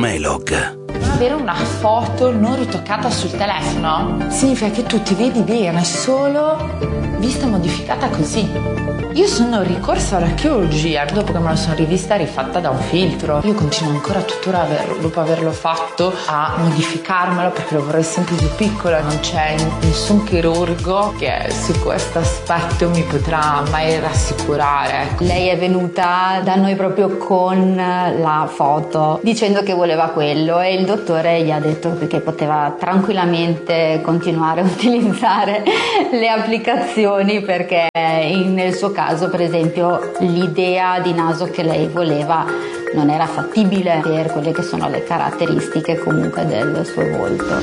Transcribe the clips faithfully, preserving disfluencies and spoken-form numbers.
Melog. Avere una foto non ritoccata sul telefono significa che tu ti vedi bene solo vista modificata così. Io sono ricorsa alla chirurgia dopo che me la sono rivista rifatta da un filtro. Io continuo ancora tuttora averlo, dopo averlo fatto a modificarmelo perché lo vorrei sempre più piccola. Non c'è nessun chirurgo che su questo aspetto mi potrà mai rassicurare. Lei è venuta da noi proprio con la foto dicendo che voleva quello e il dottore gli ha detto che poteva tranquillamente continuare a utilizzare le applicazioni perché in, nel suo caso, per esempio, l'idea di naso che lei voleva non era fattibile per quelle che sono le caratteristiche comunque del suo volto.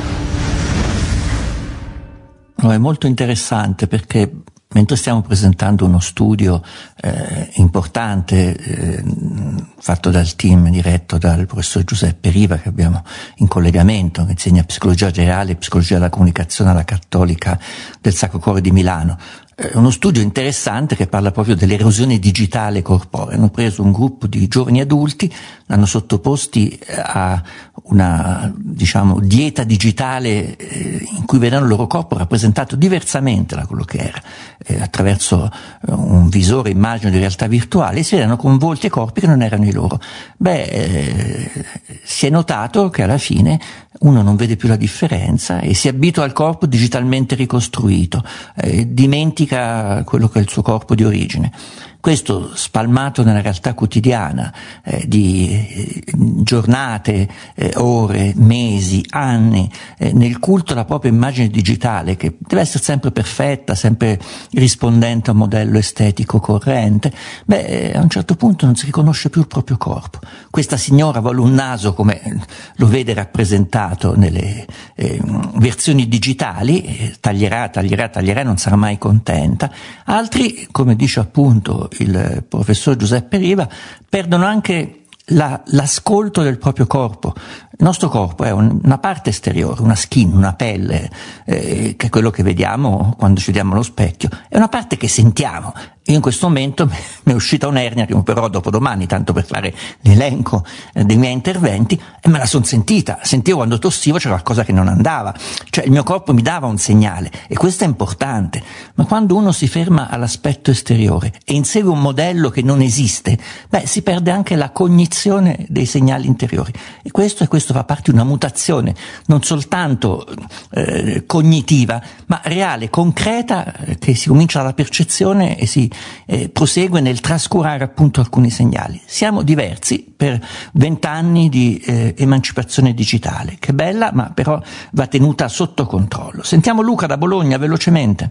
No, è molto interessante perché mentre stiamo presentando uno studio eh, importante eh, fatto dal team diretto dal professor Giuseppe Riva, che abbiamo in collegamento, che insegna psicologia generale e psicologia della comunicazione alla Cattolica del Sacro Cuore di Milano, è uno studio interessante che parla proprio dell'erosione digitale corporea. Hanno preso un gruppo di giovani adulti, l'hanno sottoposti a una, diciamo, dieta digitale eh, in cui vedevano il loro corpo rappresentato diversamente da quello che era, eh, attraverso un visore immagine di realtà virtuale, e si vedevano con volti e corpi che non erano i loro. Beh, eh, si è notato che alla fine uno non vede più la differenza e si abitua al corpo digitalmente ricostruito, eh, dimentica quello che è il suo corpo di origine. Questo spalmato nella realtà quotidiana eh, di eh, giornate, eh, ore, mesi, anni, eh, nel culto alla propria immagine digitale, che deve essere sempre perfetta, sempre rispondente a un modello estetico corrente, beh, eh, a un certo punto non si riconosce più il proprio corpo. Questa signora vuole un naso come lo vede rappresentato nelle eh, versioni digitali, eh, taglierà, taglierà, taglierà, non sarà mai contenta. Altri, come dice appunto il professor Giuseppe Riva, perdono anche la, l'ascolto del proprio corpo. Il nostro corpo è un, una parte esteriore, una skin, una pelle, eh, che è quello che vediamo quando ci vediamo allo specchio, è una parte che sentiamo. Io in questo momento mi è uscita un'ernia che opererò dopodomani, tanto per fare l'elenco eh, dei miei interventi, e me la son sentita. Sentivo quando tossivo c'era qualcosa che non andava, cioè il mio corpo mi dava un segnale, e questo è importante. Ma quando uno si ferma all'aspetto esteriore e insegue un modello che non esiste, beh, si perde anche la cognizione dei segnali interiori, e questo e questo fa parte di una mutazione non soltanto eh, cognitiva, ma reale, concreta, eh, che si comincia dalla percezione e si eh, prosegue nel trascurare appunto alcuni segnali. Siamo diversi per vent'anni di eh, emancipazione digitale, che è bella, ma però va tenuta sotto controllo. Sentiamo Luca da Bologna velocemente.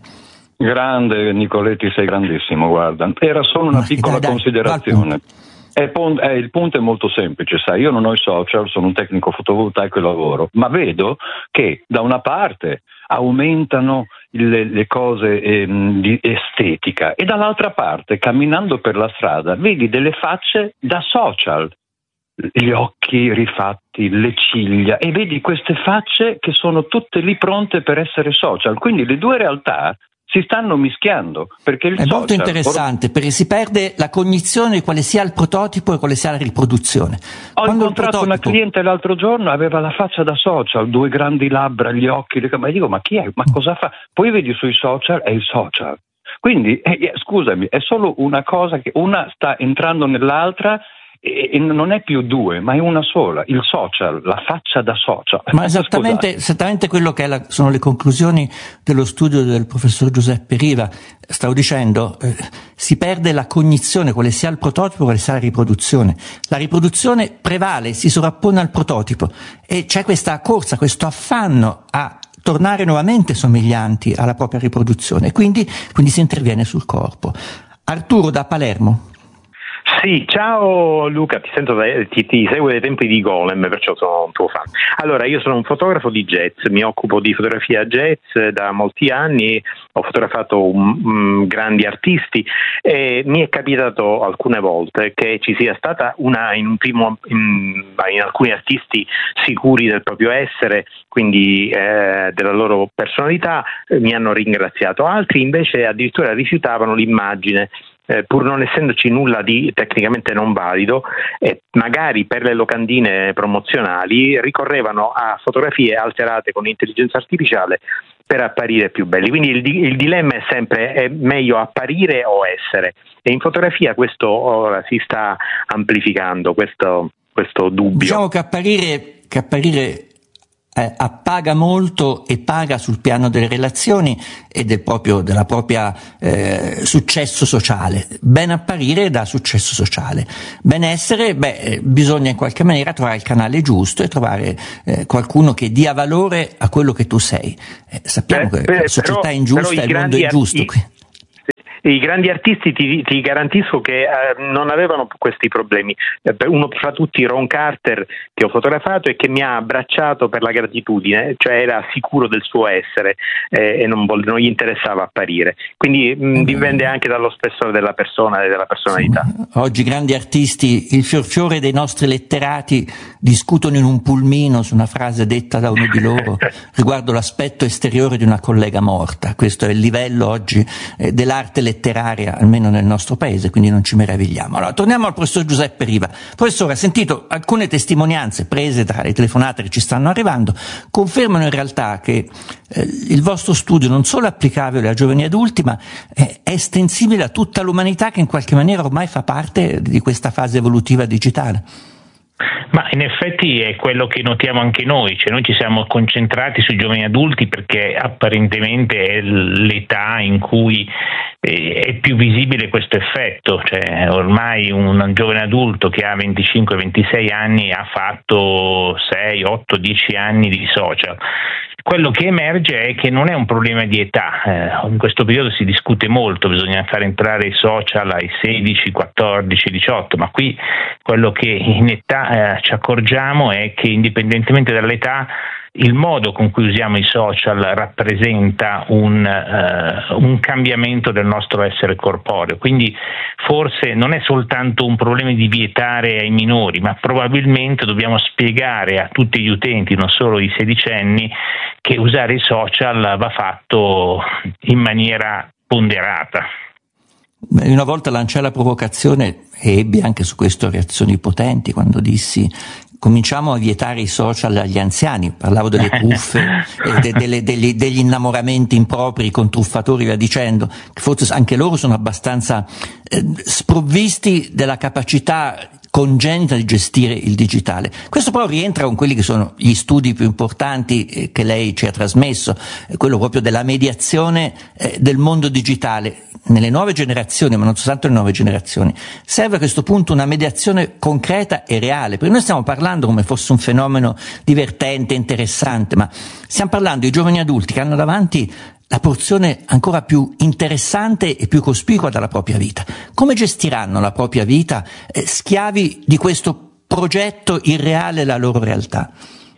Grande Nicoletti, sei grandissimo, guarda. Era solo una ma piccola dai, dai, considerazione. È, è, il punto è molto semplice, sai, io non ho i social, sono un tecnico fotovoltaico e lavoro, ma vedo che da una parte aumentano le, le cose ehm, di estetica e dall'altra parte, camminando per la strada, vedi delle facce da social, gli occhi rifatti, le ciglia, e vedi queste facce che sono tutte lì pronte per essere social, quindi le due realtà si stanno mischiando, perché il è social, molto interessante, perché si perde la cognizione di quale sia il prototipo e quale sia la riproduzione. Ho Quando incontrato prototipo... una cliente l'altro giorno, aveva la faccia da social, due grandi labbra, gli occhi, le... ma dico, ma chi è? Ma cosa fa? Poi vedi sui social, è il social. Quindi, eh, scusami, è solo una cosa che una sta entrando nell'altra, e non è più due, ma è una sola, il social, la faccia da social. Ma esattamente, esattamente quello che è la, sono le conclusioni dello studio del professor Giuseppe Riva. Stavo dicendo, eh, si perde la cognizione, quale sia il prototipo, quale sia la riproduzione. La riproduzione prevale, si sovrappone al prototipo, e c'è questa corsa, questo affanno a tornare nuovamente somiglianti alla propria riproduzione, e quindi, quindi si interviene sul corpo. Arturo da Palermo. Sì, ciao Luca, ti sento, ti, ti seguo dai tempi di Golem, perciò sono un tuo fan. Allora, io sono un fotografo di jazz, mi occupo di fotografia jazz da molti anni, ho fotografato un, um, grandi artisti, e mi è capitato alcune volte che ci sia stata una, in un primo, in, in alcuni artisti sicuri del proprio essere, quindi eh, della loro personalità, eh, mi hanno ringraziato, altri invece addirittura rifiutavano l'immagine eh, pur non essendoci nulla di tecnicamente non valido, e magari per le locandine promozionali ricorrevano a fotografie alterate con intelligenza artificiale per apparire più belli. Quindi il, il dilemma è sempre: è meglio apparire o essere? E in fotografia questo ora si sta amplificando, questo, questo dubbio. Diciamo che apparire, che apparire eh, appaga molto e paga sul piano delle relazioni e del proprio, della propria eh, successo sociale. Ben apparire dà successo sociale. Ben essere, beh, bisogna in qualche maniera trovare il canale giusto e trovare eh, qualcuno che dia valore a quello che tu sei. Eh, sappiamo beh, che beh, la società però, è ingiusta e il mondo è ingiusto. Qui. I grandi artisti ti, ti garantisco che eh, non avevano questi problemi. Eh, uno fra tutti, Ron Carter, che ho fotografato e che mi ha abbracciato per la gratitudine, cioè era sicuro del suo essere eh, e non, vol- non gli interessava apparire. Quindi mh, dipende anche dallo spessore della persona e della personalità. Sì, oggi grandi artisti, il fiorfiore dei nostri letterati, discutono in un pulmino su una frase detta da uno di loro riguardo l'aspetto esteriore di una collega morta. Questo è il livello oggi eh, dell'arte letteraria, almeno nel nostro paese, quindi non ci meravigliamo. Allora, torniamo al professor Giuseppe Riva. Professore, ha sentito alcune testimonianze prese tra le telefonate che ci stanno arrivando, confermano in realtà che eh, il vostro studio non solo è applicabile a giovani adulti, ma è, è estensibile a tutta l'umanità che in qualche maniera ormai fa parte di questa fase evolutiva digitale. Ma in effetti è quello che notiamo anche noi, cioè noi ci siamo concentrati sui giovani adulti perché apparentemente è l'età in cui è più visibile questo effetto, cioè ormai un giovane adulto che ha venticinque ventisei anni ha fatto sei, otto, dieci anni di social. Quello che emerge è che non è un problema di età, eh, in questo periodo si discute molto, bisogna far entrare i social ai sedici, quattordici, diciotto, ma qui quello che in età eh, ci accorgiamo è che indipendentemente dall'età il modo con cui usiamo i social rappresenta un, uh, un cambiamento del nostro essere corporeo, quindi forse non è soltanto un problema di vietare ai minori, ma probabilmente dobbiamo spiegare a tutti gli utenti, non solo i sedicenni, che usare i social va fatto in maniera ponderata. Una volta lanciai la provocazione e ebbi anche su questo reazioni potenti quando dissi: cominciamo a vietare i social agli anziani. Parlavo delle truffe, e de, delle, degli, degli innamoramenti impropri con truffatori, via dicendo, che forse anche loro sono abbastanza eh, sprovvisti della capacità congenita di gestire il digitale. Questo però rientra con quelli che sono gli studi più importanti eh, che lei ci ha trasmesso, eh, quello proprio della mediazione eh, del mondo digitale nelle nuove generazioni, ma non soltanto nelle nuove generazioni. Serve a questo punto una mediazione concreta e reale, perché noi stiamo parlando come fosse un fenomeno divertente, interessante, ma stiamo parlando di giovani adulti che hanno davanti la porzione ancora più interessante e più cospicua della propria vita. Come gestiranno la propria vita eh, schiavi di questo progetto irreale, la loro realtà?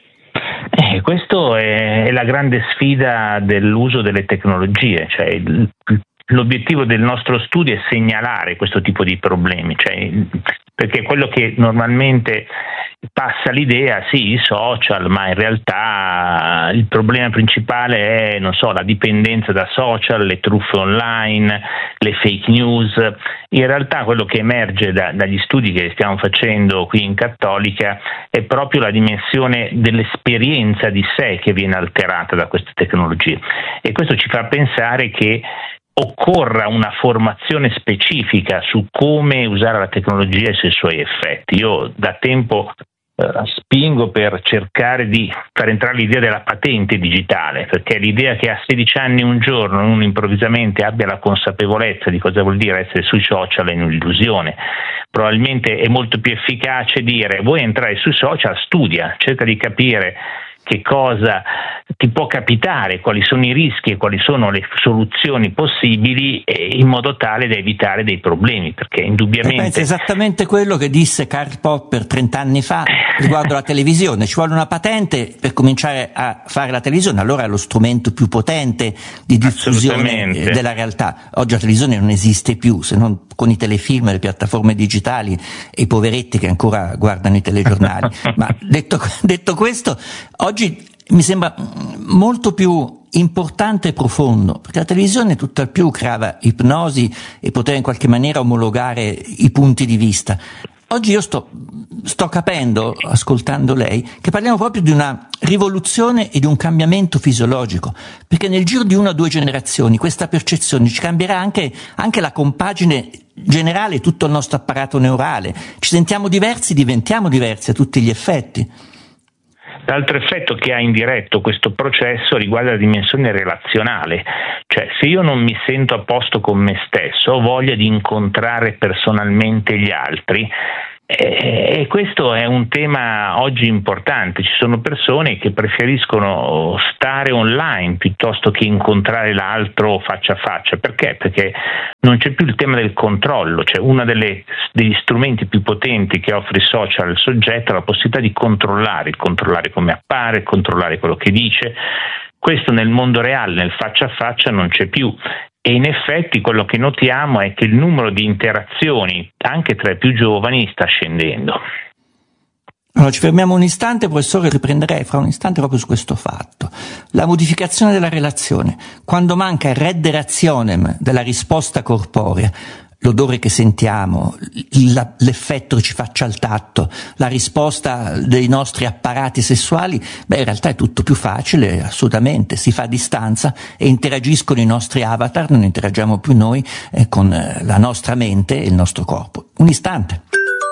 Eh, questo è, è la grande sfida dell'uso delle tecnologie, cioè il, l'obiettivo del nostro studio è segnalare questo tipo di problemi, cioè, perché quello che normalmente passa l'idea, sì, i social, ma in realtà il problema principale è, non so, la dipendenza da social, le truffe online, le fake news. In realtà quello che emerge da, dagli studi che stiamo facendo qui in Cattolica è proprio la dimensione dell'esperienza di sé che viene alterata da queste tecnologie, e questo ci fa pensare che occorra una formazione specifica su come usare la tecnologia e sui suoi effetti. Io da tempo eh, spingo per cercare di far entrare l'idea della patente digitale, perché l'idea che a sedici anni un giorno uno improvvisamente abbia la consapevolezza di cosa vuol dire essere sui social è un'illusione. Probabilmente è molto più efficace dire: vuoi entrare sui social, studia, cerca di capire che cosa ti può capitare, quali sono i rischi e quali sono le soluzioni possibili, in modo tale da evitare dei problemi, perché indubbiamente... Pensa esattamente quello che disse Karl Popper trent'anni fa riguardo la televisione: ci vuole una patente per cominciare a fare la televisione, allora è lo strumento più potente di diffusione della realtà. Oggi la televisione non esiste più, se non con i telefilm, le piattaforme digitali e i poveretti che ancora guardano i telegiornali. Ma detto, detto questo, oggi mi sembra molto più importante e profondo, perché la televisione tutt'al più creava ipnosi e poteva in qualche maniera omologare i punti di vista. Oggi io sto, sto capendo, ascoltando lei, che parliamo proprio di una rivoluzione e di un cambiamento fisiologico, perché nel giro di una o due generazioni questa percezione ci cambierà anche, anche la compagine generale, tutto il nostro apparato neurale. Ci sentiamo diversi, diventiamo diversi a tutti gli effetti. L'altro effetto che ha indiretto questo processo riguarda la dimensione relazionale, cioè se io non mi sento a posto con me stesso, ho voglia di incontrare personalmente gli altri. E questo è un tema oggi importante. Ci sono persone che preferiscono stare online piuttosto che incontrare l'altro faccia a faccia. Perché? Perché non c'è più il tema del controllo, cioè uno delle, degli strumenti più potenti che offre il social al soggetto è la possibilità di controllare, controllare come appare, controllare quello che dice. Questo nel mondo reale, nel faccia a faccia, non c'è più. E in effetti quello che notiamo è che il numero di interazioni anche tra i più giovani sta scendendo. Allora ci fermiamo un istante, professore, riprenderei fra un istante proprio su questo fatto. La modificazione della relazione, quando manca il redde rationem della risposta corporea, l'odore che sentiamo, la, l'effetto che ci faccia al tatto, la risposta dei nostri apparati sessuali, beh in realtà è tutto più facile, assolutamente, si fa a distanza e interagiscono i nostri avatar, non interagiamo più noi eh, con la nostra mente e il nostro corpo. Un istante.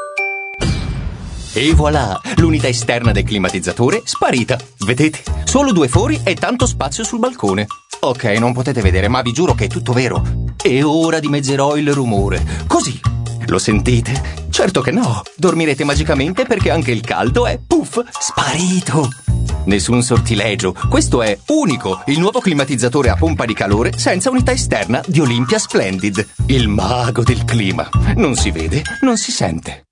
E voilà, l'unità esterna del climatizzatore sparita. Vedete? Solo due fori e tanto spazio sul balcone. Ok, non potete vedere, ma vi giuro che è tutto vero. E ora dimezzerò il rumore. Così. Lo sentite? Certo che no. Dormirete magicamente perché anche il caldo è, puff, sparito. Nessun sortilegio. Questo è unico, il nuovo climatizzatore a pompa di calore senza unità esterna di Olympia Splendid. Il mago del clima. Non si vede, non si sente.